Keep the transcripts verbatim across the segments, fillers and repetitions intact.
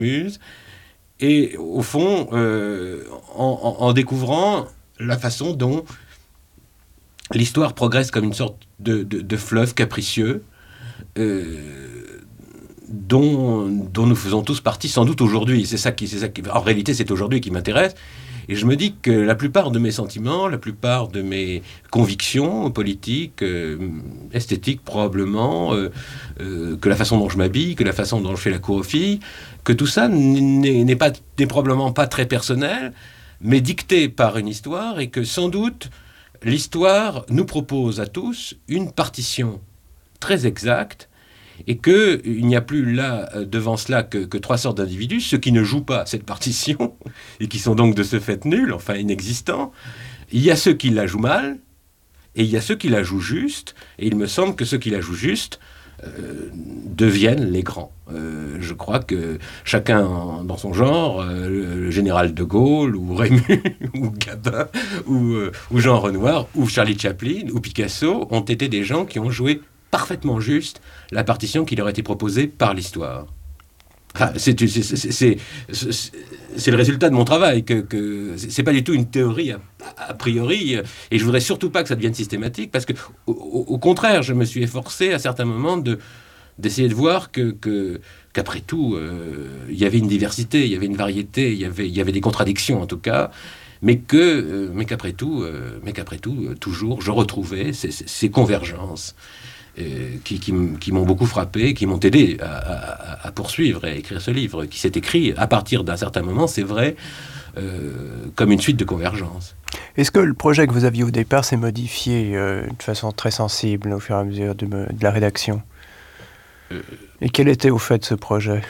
m'amuse. Et au fond, euh, en, en, en découvrant la façon dont l'histoire progresse comme une sorte de, de, de fleuve capricieux, euh, dont, dont nous faisons tous partie, sans doute aujourd'hui. C'est ça qui, c'est ça qui, en réalité, c'est aujourd'hui qui m'intéresse. Et je me dis que la plupart de mes sentiments, la plupart de mes convictions politiques, euh, esthétiques probablement, euh, euh, que la façon dont je m'habille, que la façon dont je fais la cour aux filles, que tout ça n'est, n'est, pas, n'est probablement pas très personnel, mais dicté par une histoire, et que sans doute l'histoire nous propose à tous une partition très exacte, et qu'il n'y a plus là, devant cela, que, que trois sortes d'individus, ceux qui ne jouent pas cette partition, et qui sont donc de ce fait nuls, enfin inexistants. Il y a ceux qui la jouent mal, et il y a ceux qui la jouent juste, et il me semble que ceux qui la jouent juste euh, deviennent les grands. Euh, je crois que chacun en, dans son genre, euh, le, le général de Gaulle, ou Rému, ou Gabin, ou, euh, ou Jean Renoir, ou Charlie Chaplin, ou Picasso, ont été des gens qui ont joué parfaitement juste la partition qui leur a été proposée par l'histoire. Enfin, c'est, c'est, c'est, c'est, c'est, c'est le résultat de mon travail, que, que c'est pas du tout une théorie a, a priori, et je voudrais surtout pas que ça devienne systématique, parce que au, au contraire, je me suis efforcé à certains moments de, d'essayer de voir que, que, qu'après tout, euh, il y avait une diversité, il y avait une variété, il y avait, il y avait des contradictions en tout cas, mais, que, euh, mais qu'après tout, euh, mais qu'après tout euh, toujours, je retrouvais ces, ces, ces convergences. Euh, qui, qui, qui m'ont beaucoup frappé, qui m'ont aidé à, à, à poursuivre et à écrire ce livre, qui s'est écrit à partir d'un certain moment, c'est vrai, euh, comme une suite de convergences. Est-ce que le projet que vous aviez au départ s'est modifié euh, de façon très sensible au fur et à mesure de, de la rédaction euh, Et quel était au fait ce projet?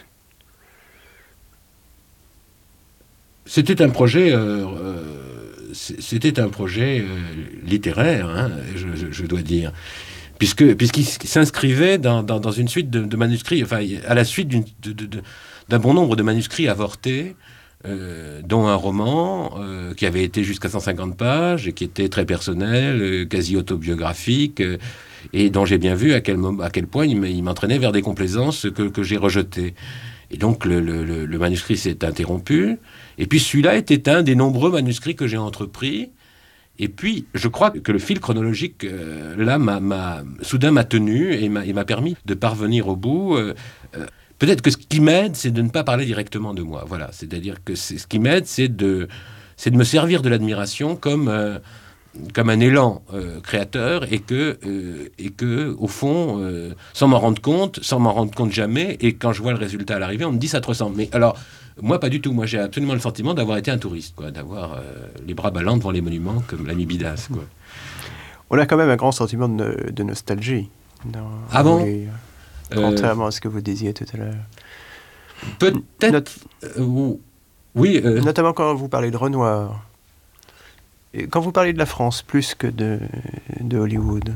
C'était un projet... Euh, euh, c'était un projet euh, littéraire, hein, je, je, je dois dire. Puisque, puisqu'il s'inscrivait dans, dans, dans une suite de, de manuscrits, enfin, à la suite d'une, de, de, de, d'un bon nombre de manuscrits avortés, euh, dont un roman euh, qui avait été jusqu'à cent cinquante pages et qui était très personnel, euh, quasi autobiographique, euh, et dont j'ai bien vu à quel, à quel point il m'entraînait vers des complaisances que, que j'ai rejetées. Et donc le, le, le manuscrit s'est interrompu, et puis celui-là était un des nombreux manuscrits que j'ai entrepris. Et puis, je crois que le fil chronologique, euh, là, m'a, m'a, soudain m'a tenu et m'a, et m'a permis de parvenir au bout. Euh, euh, peut-être que ce qui m'aide, c'est de ne pas parler directement de moi. Voilà, c'est-à-dire que c'est, ce qui m'aide, c'est de, c'est de me servir de l'admiration comme, euh, comme un élan euh, créateur, et que, euh, et que, au fond, euh, sans m'en rendre compte, sans m'en rendre compte jamais, et quand je vois le résultat à l'arrivée, on me dit ça te ressemble. Mais alors... Moi, pas du tout. Moi, j'ai absolument le sentiment d'avoir été un touriste, quoi, d'avoir euh, les bras ballants devant les monuments, comme l'ami Bidas, quoi. On a quand même un grand sentiment de, de nostalgie. Dans, ah bon les, euh, Contrairement à ce que vous disiez tout à l'heure. Peut-être... Not- euh, oui. Euh, notamment quand vous parlez de Renoir. Et quand vous parlez de la France, plus que de, de Hollywood.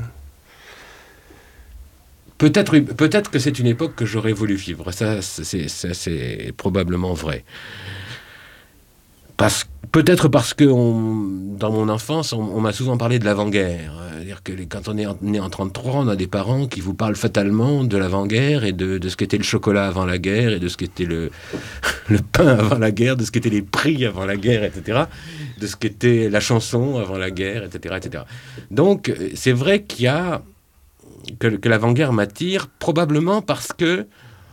Peut-être, peut-être que c'est une époque que j'aurais voulu vivre. Ça, c'est, ça, c'est probablement vrai. Parce, peut-être parce que on, dans mon enfance, on, on m'a souvent parlé de l'avant-guerre. C'est-à-dire que les, quand on est né en trente-trois, on a des parents qui vous parlent fatalement de l'avant-guerre et de, de ce qu'était le chocolat avant la guerre, et de ce qu'était le, le pain avant la guerre, de ce qu'étaient les prix avant la guerre, et cetera. De ce qu'était la chanson avant la guerre, et cetera, et cetera. Donc, c'est vrai qu'il y a... Que, que l'avant-guerre m'attire, probablement parce que,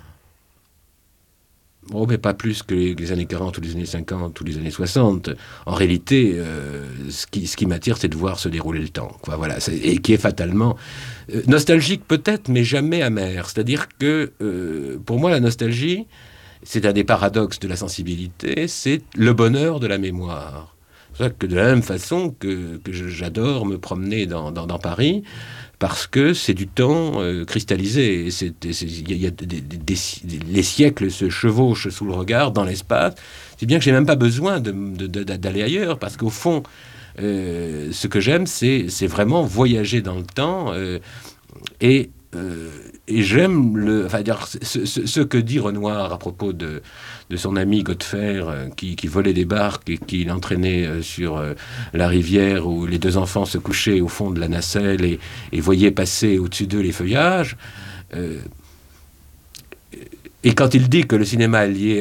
oh, mais pas plus que les, les années quarante ou les années cinquante ou les années soixante. En réalité, euh, ce, qui, ce qui m'attire, c'est de voir se dérouler le temps, quoi, voilà, et qui est fatalement euh, nostalgique peut-être, mais jamais amer. C'est-à-dire que, euh, pour moi, la nostalgie, c'est un des paradoxes de la sensibilité, c'est le bonheur de la mémoire. C'est pour ça que de la même façon que, que j'adore me promener dans, dans, dans Paris, parce que c'est du temps euh, cristallisé. Il y a des, des, des, les siècles se chevauchent sous le regard, dans l'espace. C'est bien que j'ai même pas besoin de, de, de, d'aller ailleurs, parce qu'au fond, euh, ce que j'aime, c'est, c'est vraiment voyager dans le temps. Euh, et, euh, et j'aime le, enfin, dire, ce, ce, ce que dit Renoir à propos de, de son ami Godefert, euh, qui, qui volait des barques et qui l'entraînait euh, sur euh, la rivière où les deux enfants se couchaient au fond de la nacelle et, et voyaient passer au-dessus d'eux les feuillages. Euh, Et quand il dit que le cinéma est lié